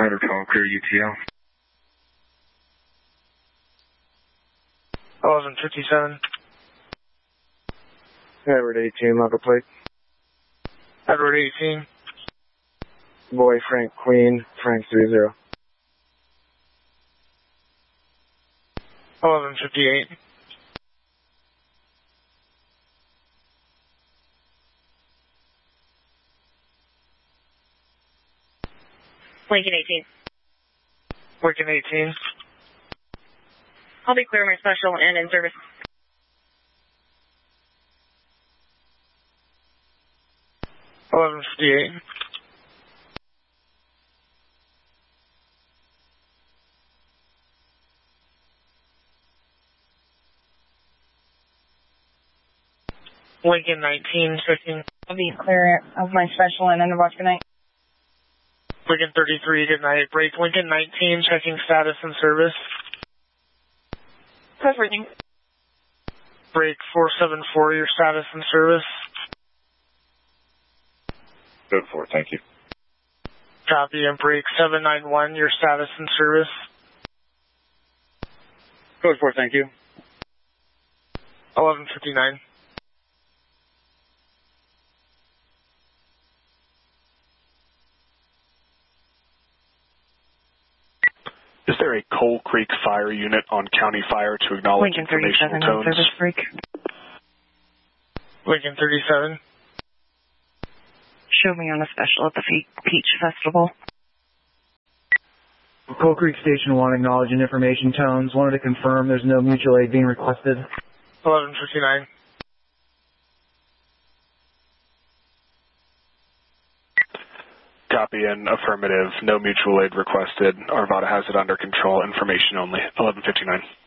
Ladder call, clear UTL. 1157. Edward 18, local plate. Edward 18. Boy, Frank Queen, Frank 30. 1158. Lincoln 18. Lincoln 18. I'll be clear my special and in service. $11.58. Lincoln 19, checking. I'll be clear of my special and end of watch. Good night. Lincoln 33, good night. Break Lincoln 19, checking status and service. Press everything. Break 474, your status and service. Code 4, thank you. Copy, and break 791, your status and service. Code 4, thank you. 1159. Is there a Coal Creek Fire unit on County Fire to acknowledge Lincoln informational 37 on tones? service break. Lincoln 37. Show me on a special at the Peach Festival. Coal Creek Station 1 acknowledging information tones. Wanted to confirm there's no mutual aid being requested. 1159. Copy and affirmative. No mutual aid requested. Arvada has it under control. Information only. 1159.